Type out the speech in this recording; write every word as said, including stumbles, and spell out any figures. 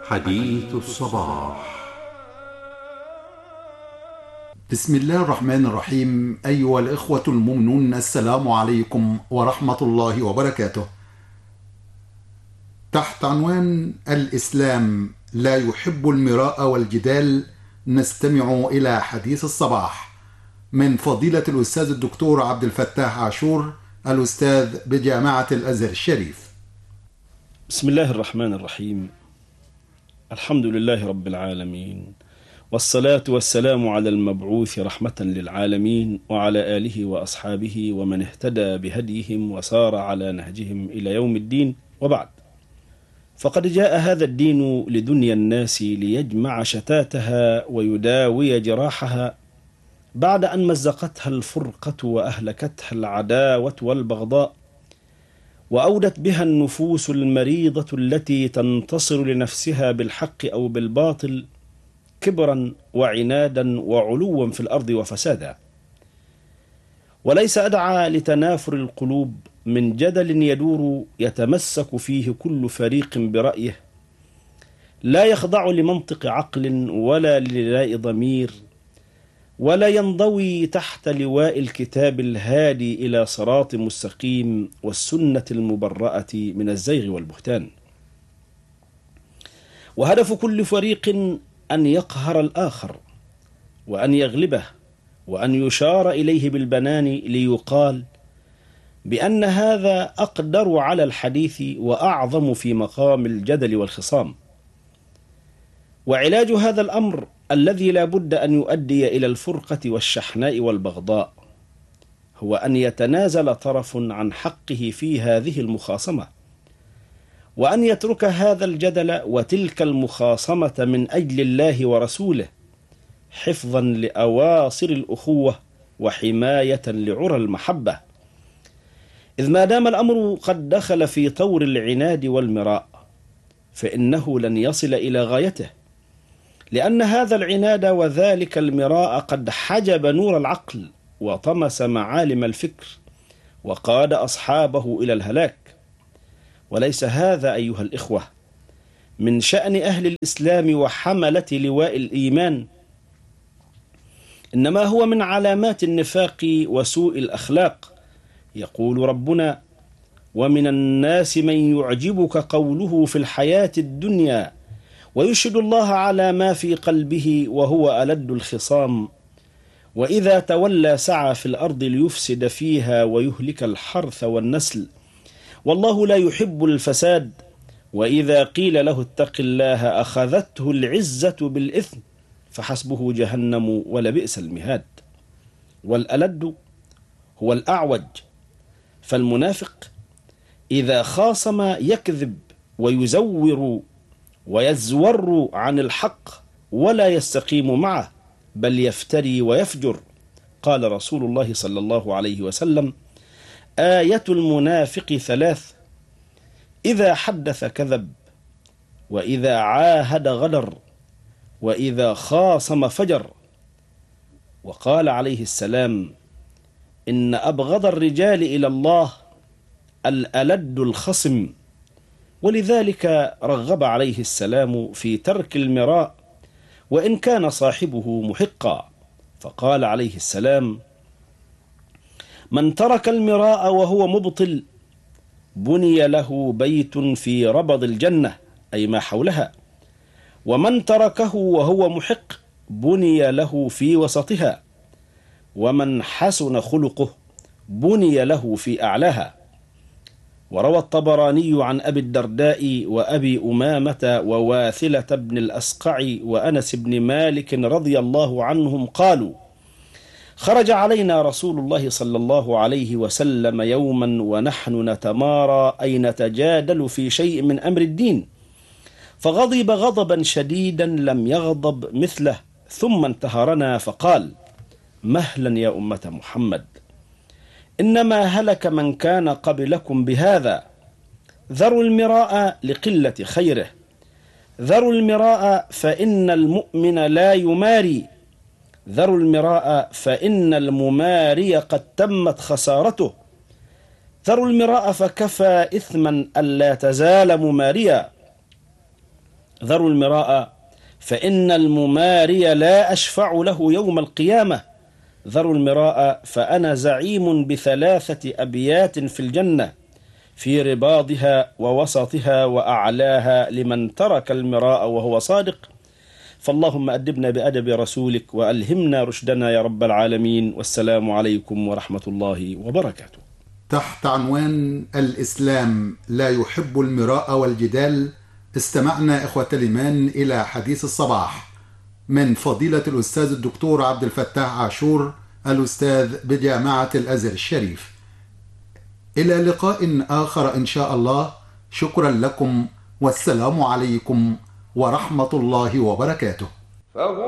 حديث الصباح. بسم الله الرحمن الرحيم. أيها الإخوة المؤمنون، السلام عليكم ورحمة الله وبركاته. تحت عنوان الإسلام لا يحب المراء والجدال، نستمع إلى حديث الصباح من فضيلة الأستاذ الدكتور عبد الفتاح عاشور، الأستاذ بجامعة الأزهر الشريف. بسم الله الرحمن الرحيم. الحمد لله رب العالمين، والصلاة والسلام على المبعوث رحمة للعالمين، وعلى آله وأصحابه ومن اهتدى بهديهم وسار على نهجهم إلى يوم الدين، وبعد. فقد جاء هذا الدين لدنيا الناس ليجمع شتاتها ويداوي جراحها، بعد أن مزقتها الفرقة وأهلكتها العداوة والبغضاء، وأودت بها النفوس المريضة التي تنتصر لنفسها بالحق أو بالباطل، كبرا وعنادا وعلوا في الأرض وفسادا. وليس أدعى لتنافر القلوب من جدل يدور يتمسك فيه كل فريق برأيه، لا يخضع لمنطق عقل ولا للاء ضمير، ولا ينضوي تحت لواء الكتاب الهادي إلى صراط مستقيم والسنة المبرأة من الزيغ والبهتان. وهدف كل فريق أن يقهر الآخر، وأن يغلبه، وأن يشار إليه بالبنان ليقال بأن هذا أقدر على الحديث وأعظم في مقام الجدل والخصام. وعلاج هذا الأمر الذي لا بد أن يؤدي إلى الفرقة والشحناء والبغضاء هو أن يتنازل طرف عن حقه في هذه المخاصمة، وأن يترك هذا الجدل وتلك المخاصمة من أجل الله ورسوله، حفظا لأواصر الأخوة وحماية لعرى المحبة، إذ ما دام الأمر قد دخل في طور العناد والمراء فإنه لن يصل إلى غايته، لأن هذا العناد وذلك المراء قد حجب نور العقل وطمس معالم الفكر وقاد أصحابه إلى الهلاك. وليس هذا أيها الإخوة من شأن أهل الإسلام وحملة لواء الإيمان، إنما هو من علامات النفاق وسوء الأخلاق. يقول ربنا: ومن الناس من يعجبك قوله في الحياة الدنيا ويشهد الله على ما في قلبه وهو ألد الخصام، وإذا تولى سعى في الأرض ليفسد فيها ويهلك الحرث والنسل، والله لا يحب الفساد، وإذا قيل له اتق الله أخذته العزة بالإثم فحسبه جهنم ولبئس المهاد. والألد هو الأعوج، فالمنافق إذا خاصم يكذب ويزور ويزور عن الحق ولا يستقيم معه، بل يفتري ويفجر. قال رسول الله صلى الله عليه وسلم: آية المنافق ثلاث: إذا حدث كذب، وإذا عاهد غدر، وإذا خاصم فجر. وقال عليه السلام: إن أبغض الرجال إلى الله الألد الخصم. ولذلك رغب عليه السلام في ترك المراء وإن كان صاحبه محقا، فقال عليه السلام: من ترك المراء وهو مبطل بني له بيت في ربض الجنة، أي ما حولها، ومن تركه وهو محق بني له في وسطها، ومن حسن خلقه بني له في أعلاها. وروى الطبراني عن أبي الدرداء وأبي أمامة وواثلة بن الأسقع وأنس بن مالك رضي الله عنهم قالوا: خرج علينا رسول الله صلى الله عليه وسلم يوما ونحن نتمارى أي نتجادل في شيء من أمر الدين، فغضب غضبا شديدا لم يغضب مثله، ثم انتهرنا فقال: مهلا يا أمة محمد، إنما هلك من كان قبلكم بهذا، ذروا المراء لقلة خيره، ذروا المراء فإن المؤمن لا يماري، ذروا المراء فإن المماري قد تمت خسارته، ذروا المراء فكفى إثما ألا تزال مماريا. ذروا المراء فإن المماري لا أشفع له يوم القيامة. ذروا المراء فأنا زعيم بثلاثة أبيات في الجنة، في رباضها ووسطها وأعلاها لمن ترك المراء وهو صادق. فاللهم أدبنا بأدب رسولك وألهمنا رشدنا يا رب العالمين. والسلام عليكم ورحمة الله وبركاته. تحت عنوان الإسلام لا يحب المراء والجدال، استمعنا إخوة الإيمان إلى حديث الصباح من فضيلة الأستاذ الدكتور عبد الفتاح عاشور، الأستاذ بجامعة الأزهر الشريف. إلى لقاء آخر إن شاء الله. شكرا لكم، والسلام عليكم ورحمة الله وبركاته.